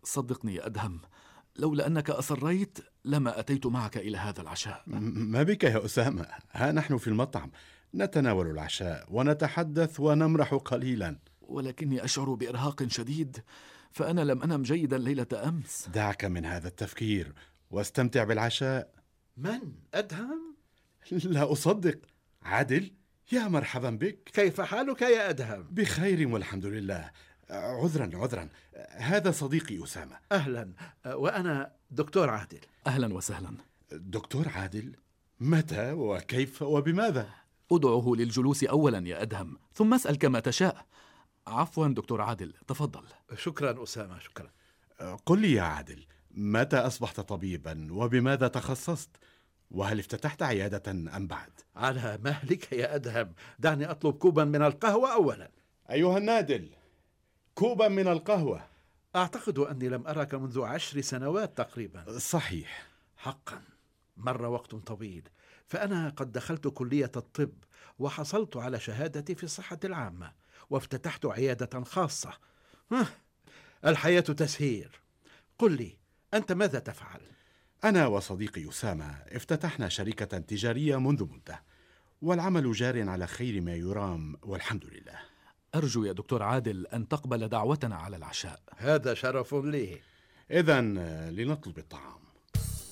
صدقني يا أدهم، لولا أنك أصريت لما أتيت معك إلى هذا العشاء. ما بك يا أسامة؟ ها نحن في المطعم نتناول العشاء ونتحدث ونمرح قليلا. ولكني أشعر بإرهاق شديد، فأنا لم أنم جيدا ليلة أمس. دعك من هذا التفكير واستمتع بالعشاء. من؟ أدهم؟ لا أصدق. عادل، يا مرحبا بك. كيف حالك يا أدهم؟ بخير والحمد لله. عذرا، هذا صديقي أسامة. أهلا، وأنا دكتور عادل. أهلا وسهلا. دكتور عادل؟ متى وكيف وبماذا؟ أدعه للجلوس أولا يا أدهم، ثم اسأل كما تشاء. عفوا دكتور عادل، تفضل. شكرا أسامة، شكرا. قل لي يا عادل، متى أصبحت طبيبا وبماذا تخصصت؟ وهل افتتحت عيادة أم بعد؟ على مهلك يا أدهم، دعني أطلب كوبا من القهوة أولا. أيها النادل، كوبا من القهوة. أعتقد أني لم أراك منذ 10 سنوات تقريبا. صحيح. حقا مر وقت طويل، فأنا قد دخلت كلية الطب وحصلت على شهادتي في الصحة العامة وافتتحت عيادة خاصة. الحياة تسهير. قل لي، أنت ماذا تفعل؟ أنا وصديقي أسامة افتتحنا شركة تجارية منذ مدة، والعمل جار على خير ما يرام والحمد لله. أرجو يا دكتور عادل أن تقبل دعوتنا على العشاء. هذا شرف لي. إذن لنطلب الطعام.